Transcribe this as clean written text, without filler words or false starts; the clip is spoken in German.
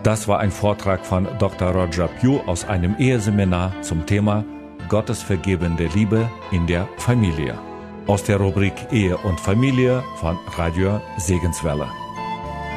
Das war ein Vortrag von Dr. Roger Pugh aus einem Eheseminar zum Thema Gottes vergebende Liebe in der Familie. Aus der Rubrik Ehe und Familie von Radio Segenswelle.